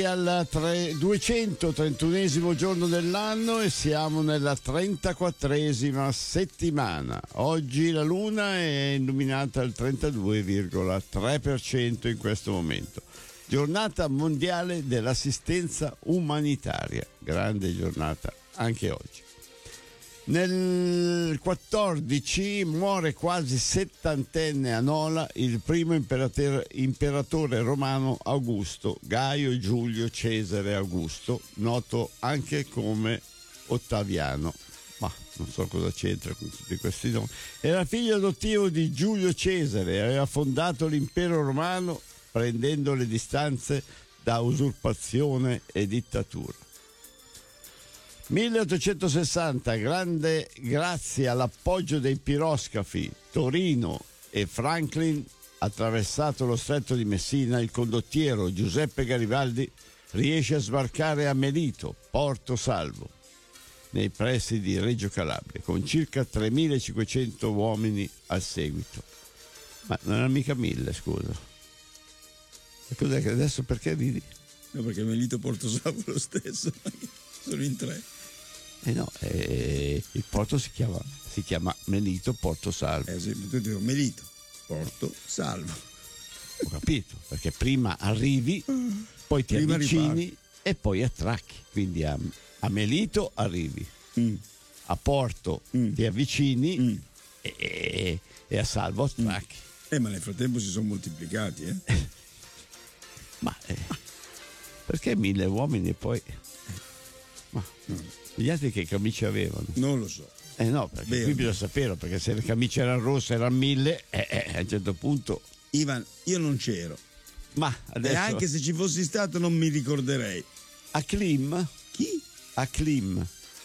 Al 231esimo giorno dell'anno e siamo nella 34esima settimana. Oggi la luna è illuminata al 32,3% in questo momento. Giornata mondiale dell'assistenza umanitaria, grande giornata anche oggi. Nel 14 muore quasi settantenne a Nola il primo imperatore romano Augusto, Gaio Giulio Cesare Augusto, noto anche come Ottaviano, ma non so cosa c'entra con tutti questi nomi. Era figlio adottivo di Giulio Cesare e aveva fondato l'impero romano prendendo le distanze da usurpazione e dittatura. 1860, grande grazie all'appoggio dei piroscafi Torino e Franklin, attraversato lo stretto di Messina, il condottiero Giuseppe Garibaldi riesce a sbarcare a Melito, porto salvo, nei pressi di Reggio Calabria, con circa 3.500 uomini al seguito. Ma non erano mica 1.000, scusa. E cos'è che adesso perché ridi? No, perché Melito Porto Salvo lo stesso, sono in 3. Il porto si chiama Melito Porto Salvo. Sì, tu dico Melito Porto Salvo. Ho capito, perché prima arrivi, poi ti avvicini e poi attracchi. Quindi a Melito arrivi, a Porto ti avvicini e a Salvo attracchi. Ma nel frattempo si sono moltiplicati, Ma perché 1.000 uomini e poi... Ma gli altri che camicie avevano? Non lo so. No, perché qui bisogna saperlo, perché se le camicie erano rosse erano 1.000 a un certo punto... Ivan, io non c'ero. Ma adesso... E anche se ci fossi stato non mi ricorderei. Aklim? Chi? Aklim.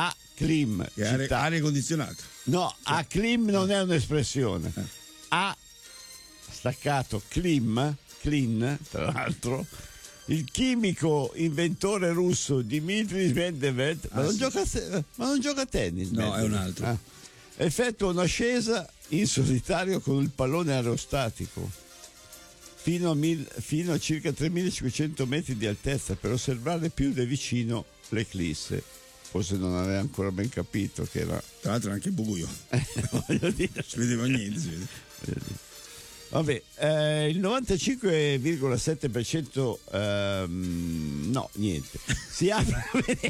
Aria condizionata. No, Aklim non è un'espressione. A staccato Clean, tra l'altro, il chimico inventore russo Dmitry Medvedev, ma non gioca a tennis. No, è un altro. Effettua un'ascesa in solitario con il pallone aerostatico fino a circa 3.500 metri di altezza per osservare più da vicino l'eclisse. Forse non aveva ancora ben capito che era... Tra l'altro è anche buio. Voglio dire. Si vedeva niente, Vabbè, il 95,7% no, niente. Si apre.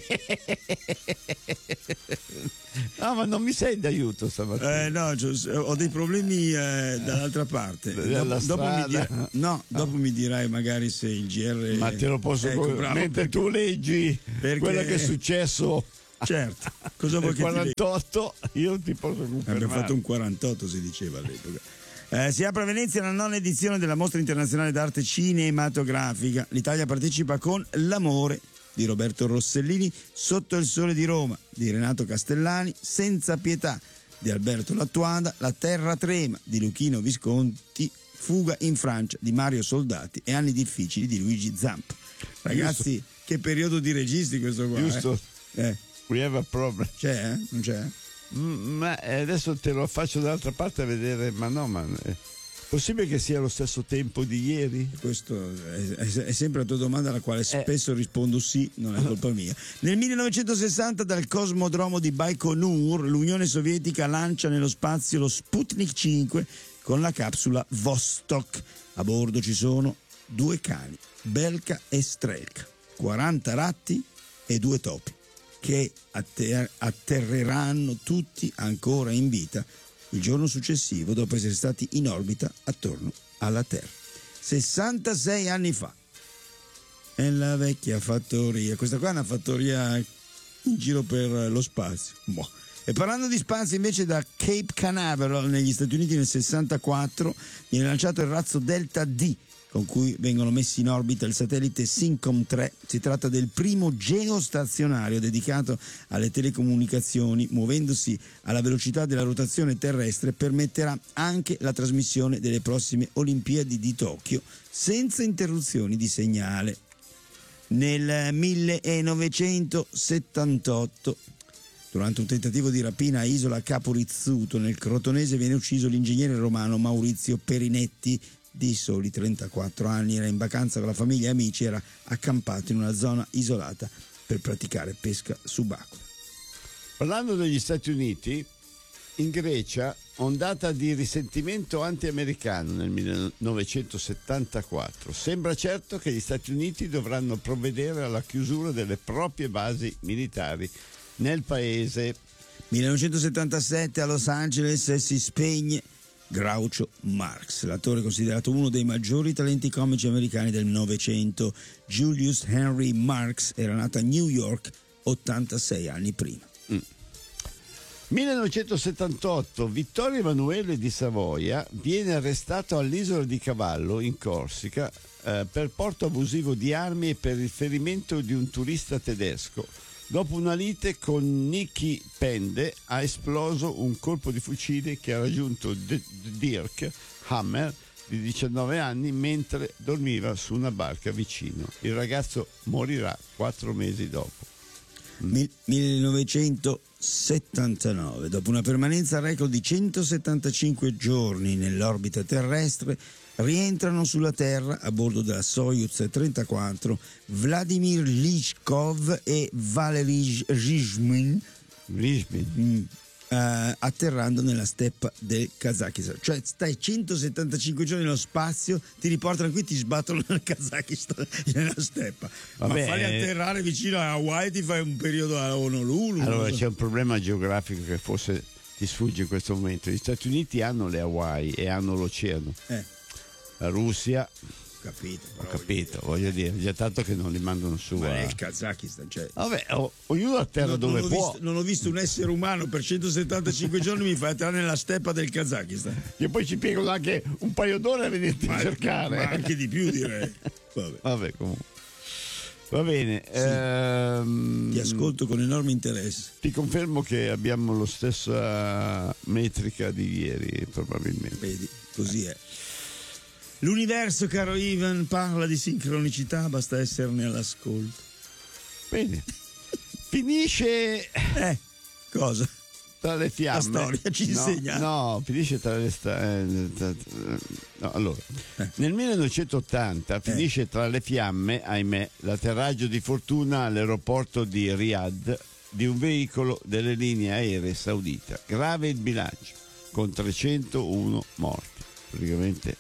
No, ma non mi sei d'aiuto stamattina. No, ho dei problemi dall'altra parte. Dopo mi dirai magari se il GR. Ma te lo posso mentre tu leggi quello che è successo. Certo, cosa vuoi che 48 io ti posso confermare. Abbiamo fatto un 48, si diceva all'epoca. Si apre a Venezia la 9ª edizione della Mostra Internazionale d'Arte Cinematografica. L'Italia partecipa con L'amore di Roberto Rossellini, Sotto il sole di Roma di Renato Castellani, Senza pietà di Alberto Lattuada, La terra trema di Luchino Visconti, Fuga in Francia di Mario Soldati e Anni difficili di Luigi Zampa. Ragazzi, giusto. Che periodo di registi questo qua. Giusto. We have a problem. C'è? Non c'è? Ma adesso te lo faccio dall'altra parte a vedere, ma è possibile che sia lo stesso tempo di ieri? Questo è sempre la tua domanda alla quale spesso rispondo sì, non è colpa mia. Nel 1960 dal cosmodromo di Baikonur l'Unione Sovietica lancia nello spazio lo Sputnik 5 con la capsula Vostok. A bordo ci sono 2 cani, Belka e Strelka, 40 ratti e 2 topi, che atterreranno tutti ancora in vita il giorno successivo dopo essere stati in orbita attorno alla Terra. 66 anni fa. È la vecchia fattoria. Questa qua è una fattoria in giro per lo spazio. Boh. E parlando di spazio, invece, da Cape Canaveral negli Stati Uniti nel 64 viene lanciato il razzo Delta D, con cui vengono messi in orbita il satellite Syncom 3. Si tratta del primo geostazionario dedicato alle telecomunicazioni. Muovendosi alla velocità della rotazione terrestre, permetterà anche la trasmissione delle prossime Olimpiadi di Tokyo senza interruzioni di segnale. Nel 1978, durante un tentativo di rapina a Isola Capo Rizzuto nel Crotonese, viene ucciso l'ingegnere romano Maurizio Perinetti, di soli 34 anni. Era in vacanza con la famiglia e amici, era accampato in una zona isolata per praticare pesca subacquea. Parlando degli Stati Uniti, in Grecia, ondata di risentimento anti-americano nel 1974. Sembra certo che gli Stati Uniti dovranno provvedere alla chiusura delle proprie basi militari nel paese. 1977 a Los Angeles si spegne Groucho Marx, l'attore considerato uno dei maggiori talenti comici americani del Novecento. Julius Henry Marx era nato a New York 86 anni prima. 1978 Vittorio Emanuele di Savoia viene arrestato all'isola di Cavallo in Corsica per porto abusivo di armi e per il ferimento di un turista tedesco. Dopo una lite con Nicky Pende ha esploso un colpo di fucile che ha raggiunto Dirk Hammer di 19 anni mentre dormiva su una barca vicino. Il ragazzo morirà 4 mesi dopo. 1979, dopo una permanenza record di 175 giorni nell'orbita terrestre, rientrano sulla Terra a bordo della Soyuz 34 Vladimir Lichkov e Valery Zhizhmin, atterrando nella steppa del Kazakistan. Cioè stai 175 giorni nello spazio, ti riportano qui, ti sbattono nel Kazakistan, nella steppa. Vabbè, ma farli atterrare vicino a Hawaii, ti fai un periodo a Honolulu. Allora c'è un problema geografico che forse ti sfugge in questo momento. Gli Stati Uniti hanno le Hawaii e hanno l'oceano. La Russia, ho capito, voglio dire, già tanto che non li mandano su. Ma è il Kazakistan, cioè. Vabbè, ognuno atterra dove può. Non ho visto un essere umano per 175 giorni, mi fa atterrare nella steppa del Kazakistan. E poi ci piegano anche un paio d'ore a venirti a cercare. Ma anche di più, direi. Vabbè, comunque. Va bene. Sì. Ti ascolto con enorme interesse. Ti confermo che abbiamo la stessa metrica di ieri, probabilmente. Vedi, così è. L'universo, caro Ivan, parla di sincronicità, basta esserne all'ascolto. Bene. Finisce. Cosa? Tra le fiamme. La storia ci insegna. No, finisce tra le allora, nel 1980 finisce tra le fiamme, ahimè, l'atterraggio di fortuna all'aeroporto di Riyadh di un veicolo delle linee aeree saudita. Grave il bilancio, con 301 morti. Praticamente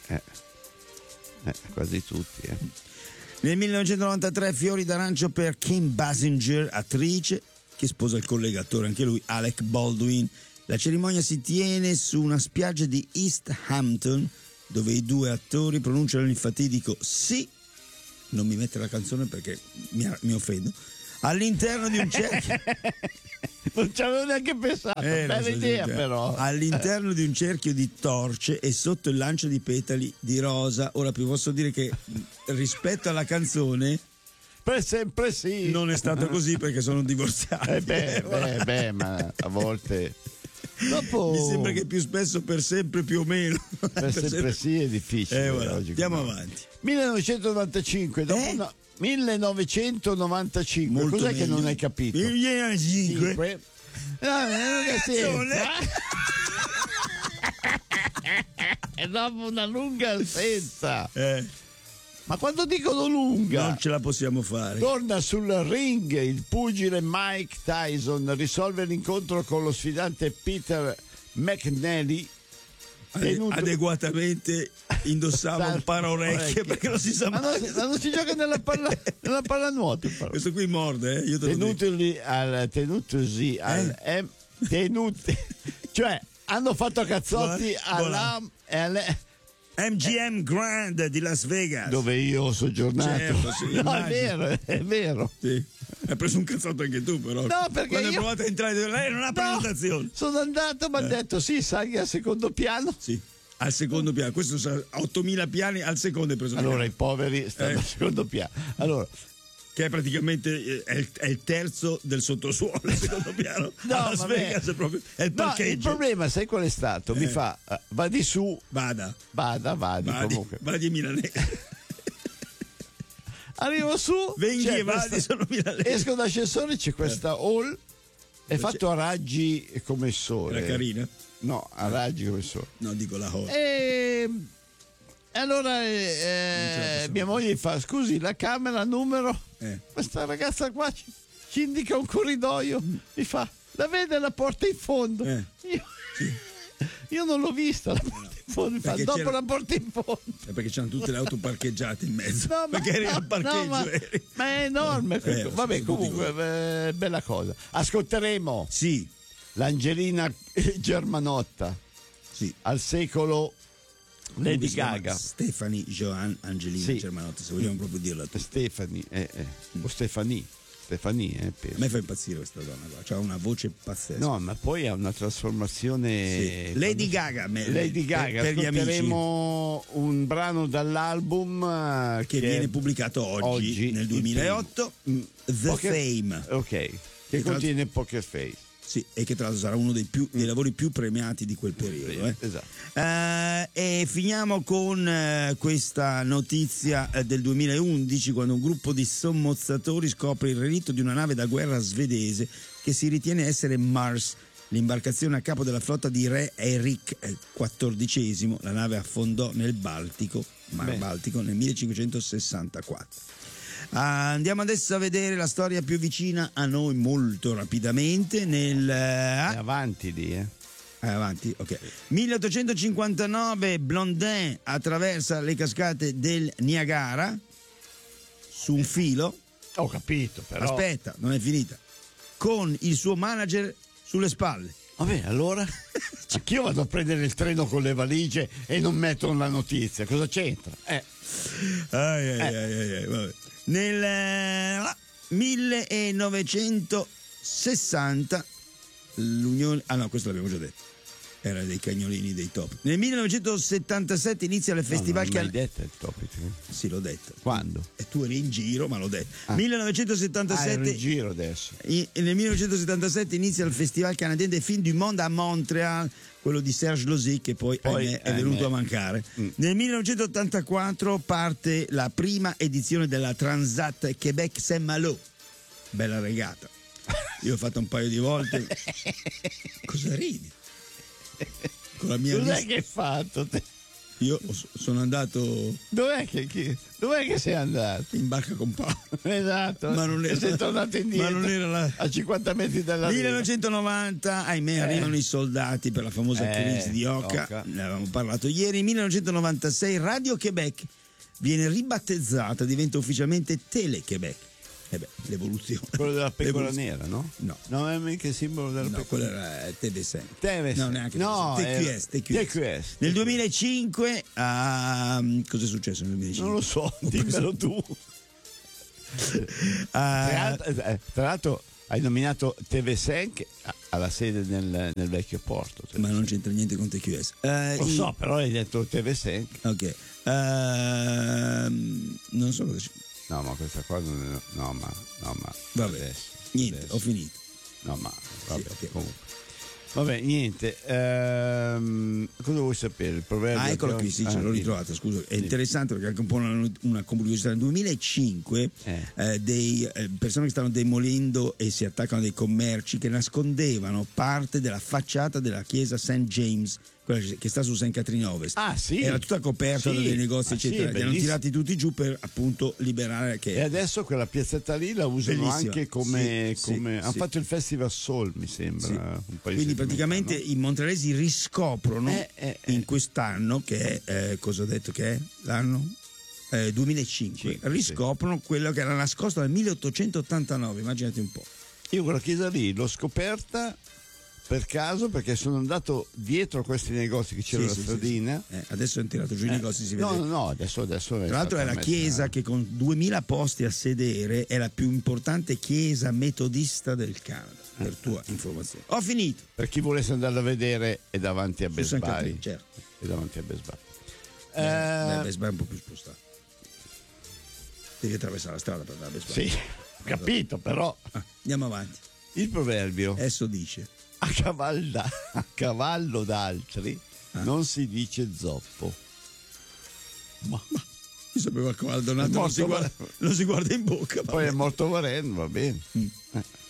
quasi tutti. Nel 1993 fiori d'arancio per Kim Basinger, attrice che sposa il collega attore anche lui Alec Baldwin. La cerimonia si tiene su una spiaggia di East Hampton, dove i due attori pronunciano il fatidico sì, non mi mette la canzone perché mi offendo, all'interno di un cerchio. Non ci avevo neanche pensato, bella idea però. All'interno di un cerchio di torce e sotto il lancio di petali di rosa. Ora più posso dire che rispetto alla canzone per sempre sì. Non è stato così perché sono divorziati. Ma a volte dopo mi sembra che più spesso per sempre più o meno. Per sempre sì è difficile. Andiamo avanti. 1995 dopo 1995. Molto cos'è meglio. che non hai capito? 1995. E dopo una lunga assenza. Ma quando dicono lunga, non ce la possiamo fare. Torna sul ring il pugile Mike Tyson, risolve l'incontro con lo sfidante Peter McNally. Adeguatamente indossava un paraorecchie perché non si sa mai. Ma non si gioca nella pallanuoto. Questo qui morde, io te cioè hanno fatto cazzotti MGM Grand di Las Vegas, dove io ho soggiornato. Certo, sì, no, è vero. Sì. Hai preso un cazzotto anche tu, però. No, perché quando hai provato a entrare, lei non ha prenotazione. Sono andato, mi ha detto sì, salghi al secondo piano. Sì, al secondo piano. Questo sa 8000 piani, al secondo hai preso. Allora i poveri stanno al secondo piano. Allora, che è praticamente è il terzo del sottosuolo, il secondo piano. No, Las Vegas è proprio è il parcheggio. Il problema, sai qual è stato? Mi fa va di su. Vadi Comunque. Vadi milanese. Arrivo su, sono milanese. Esco dall'ascensore, c'è questa hall, è fatto a raggi come sole. Era carina? No, a raggi come sole. No, dico la hall. E allora mia moglie fa: scusi, la camera numero? Questa ragazza qua ci indica un corridoio, mi fa: la vede la porta in fondo? Io non l'ho vista la porta in fondo, mi fa: dopo la porta in fondo. Perché c'hanno tutte le auto parcheggiate in mezzo. Perché eri al parcheggio. Ma è enorme. Vabbè, comunque, bella cosa. Ascolteremo l'Angelina Germanotta al secolo Lady Gaga. Stefani Joan Angelina Germanotta, se vogliamo proprio dirla tutta. Stefani o Stefani. Stefania, a me fa impazzire questa donna qua, ha una voce pazzesca. No, ma poi ha una trasformazione. Lady Gaga, per gli amici. Un brano dall'album che viene pubblicato oggi nel 2008, The Fame. Ok, che contiene Poker Face. Sì, e che tra l'altro sarà uno dei lavori più premiati di quel periodo. Esatto. E finiamo con questa notizia del 2011, quando un gruppo di sommozzatori scopre il relitto di una nave da guerra svedese che si ritiene essere Mars, l'imbarcazione a capo della flotta di re Erik XIV. La nave affondò nel Baltico, Mar Baltico, nel 1564. Andiamo adesso a vedere la storia più vicina a noi molto rapidamente. È avanti lì, avanti, ok. 1859 Blondin attraversa le cascate del Niagara su un filo. Ho capito, però. Aspetta, non è finita. Con il suo manager sulle spalle. Vabbè, allora anch'io vado a prendere il treno con le valigie e non metto la notizia. Cosa c'entra? Vabbè. Nel 1960 l'Unione... questo l'abbiamo già detto. Era dei cagnolini dei top. Nel 1977 inizia il festival... Non l'hai detto il topic? Sì, l'ho detto. Quando? E tu eri in giro, ma l'ho detto. 1977... ero in giro adesso. Nel 1977 inizia il Festival canadien des films du monde a Montréal, quello di Serge Losy, che poi è venuto a mancare. Nel 1984 parte la prima edizione della Transat Québec-Saint-Malo. Bella regata. Io ho fatto un paio di volte. Cosa ridi? Con la mia Cos'è che hai fatto te? Io sono andato. Dov'è che sei andato? In barca con Paolo. Esatto. Ma non era, sei tornato indietro. Ma non era a 50 metri dalla 1990, ahimè, arrivano i soldati per la famosa crisi di Oka. Ne avevamo parlato ieri. 1996 Radio Québec viene ribattezzata, diventa ufficialmente Tele Québec. L'evoluzione. Quello della pecora nera, no? No. Non è mica il simbolo della pecora. Quello era TV6. No, neanche TQS. Nel 2005 cosa è successo nel 2005? Non lo so, dimmelo tu. Tra l'altro hai nominato TV5 alla sede nel vecchio porto. Ma non c'entra niente con TQS. Lo so, però hai detto TV5. Ok. Non so cosa c'è. No, ma questa qua non è... No, ma vabbè, niente, ho finito. No, ma vabbè, okay. Comunque. Vabbè, niente. Cosa vuoi sapere? Il proverbio. Eccolo qui, sì, l'ho ritrovato, scusa. È interessante perché anche un po' una curiosità. Nel 2005 persone che stavano demolendo e si attaccano a dei commerci che nascondevano parte della facciata della chiesa St. James, quella che sta su St. Catrina Ovest. Era tutta coperta da dei negozi, eccetera. Li hanno tirati tutti giù per appunto liberare. E adesso quella piazzetta lì la usano bellissima. Anche come hanno fatto il Festival Soul, mi sembra. Un paio quindi praticamente i montrealesi riscoprono in quest'anno, che è cosa ho detto che è l'anno? 2005, riscoprono quello che era nascosto nel 1889, immaginate un po'. Io quella chiesa lì l'ho scoperta per caso, perché sono andato dietro a questi negozi che c'era la stradina. Adesso hanno tirato giù i negozi, si vede. No, adesso tra l'altro è la chiesa che con 2000 posti a sedere è la più importante chiesa metodista del Canada, per tua informazione. Ho finito. Per chi volesse andarla a vedere è davanti a Besbari. Certo. È davanti a Besbari. Besbari è un po' più spostato. Devi attraversare la strada per andare a Besbari. Sì, ho capito, però. Andiamo avanti. Il proverbio. Esso dice: a cavallo d'altri non si dice zoppo. Ma io sapevo a cavallo donato non si guarda in bocca. Poi è morto Varenne, va bene.